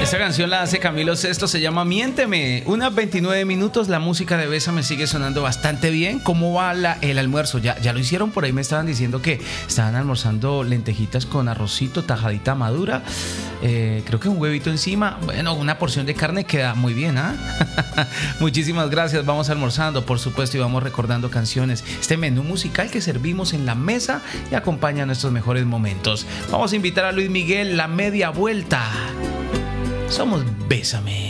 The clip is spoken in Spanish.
Esta canción la hace Camilo Sesto, se llama Miénteme. Unas 29 minutos, la música de Bésame sigue sonando bastante bien. ¿Cómo va el almuerzo? ¿Ya lo hicieron? Por ahí me estaban diciendo que estaban almorzando lentejitas con arrocito, tajadita madura. Creo que un huevito encima. Bueno, una porción de carne queda muy bien, ¿ah? Muchísimas gracias. Vamos almorzando, por supuesto, y vamos recordando canciones. Este menú musical que servimos en la mesa y acompaña nuestros mejores momentos. Vamos a invitar a Luis Miguel, La Media Vuelta. Somos Bésame.